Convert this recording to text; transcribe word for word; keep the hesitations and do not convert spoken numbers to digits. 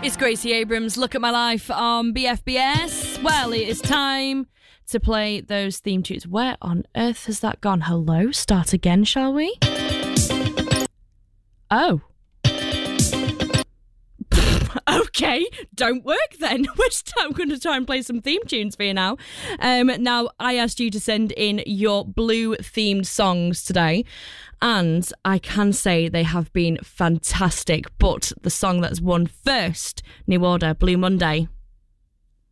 It's Gracie Abrams, Look at My Life on B F B S. Well, it is time to play those theme tunes. Where on earth has that gone? Hello? Start again, shall we? Oh. Okay, don't work then. We're I'm going to try and play some theme tunes for you now. Um, now, I asked you to send in your Blue-themed songs today, and I can say they have been fantastic, but the song that's won first, New Order, Blue Monday.